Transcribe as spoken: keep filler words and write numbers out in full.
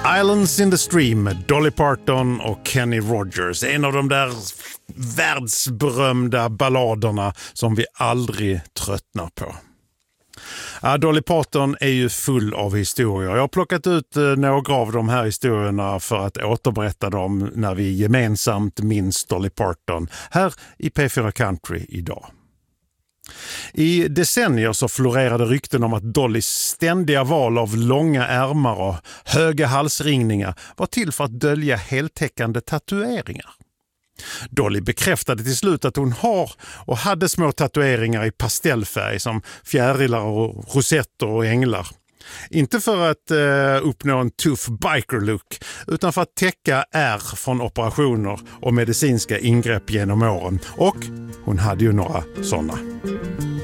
Islands in the Stream, Dolly Parton och Kenny Rogers. En av de där världsberömda balladerna som vi aldrig tröttnar på. Ja, Dolly Parton är ju full av historier. Jag har plockat ut några av de här historierna för att återberätta dem när vi gemensamt minns Dolly Parton här i P fyra Country idag. I decennier så florerade rykten om att Dollys ständiga val av långa ärmar och höga halsringningar var till för att dölja heltäckande tatueringar. Dolly bekräftade till slut att hon har och hade små tatueringar i pastellfärg som fjärilar och rosetter och änglar. Inte för att eh, uppnå en tuff biker-look utan för att täcka ärr från operationer och medicinska ingrepp genom åren. Och hon hade ju några sådana.